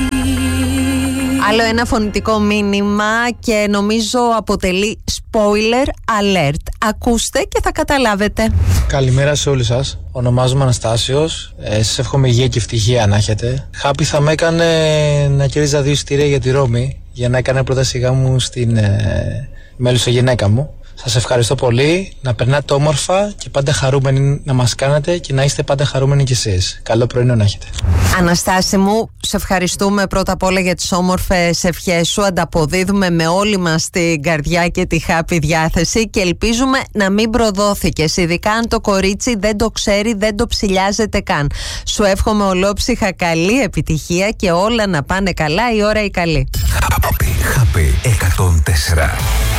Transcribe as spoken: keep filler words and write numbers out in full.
Άλλο ένα φωνητικό μήνυμα και νομίζω αποτελεί spoiler alert. Ακούστε και θα καταλάβετε. Καλημέρα σε όλους σας. Ονομάζομαι Αναστάσιος. Ε, σας εύχομαι υγεία και ευτυχία να έχετε. Χάπη θα με έκανε να κερδίζα δύο εισιτήρια για τη Ρώμη για να έκανε πρώτα σιγά μου στην ε, μέλουσα γυναίκα μου. Σας ευχαριστώ πολύ, να περνάτε όμορφα και πάντα χαρούμενοι να μας κάνετε και να είστε πάντα χαρούμενοι κι εσείς. Καλό πρωινό να έχετε. Αναστάση μου, σε ευχαριστούμε πρώτα απ' όλα για τις όμορφες ευχές σου. Ανταποδίδουμε με όλη μας την καρδιά και τη χάπη διάθεση και ελπίζουμε να μην προδόθηκες, ειδικά αν το κορίτσι δεν το ξέρει, δεν το ψηλιάζεται καν. Σου εύχομαι ολόψυχα καλή επιτυχία και όλα να πάνε καλά η ώρα η καλή. Χάπη εκατόν τέσσερα.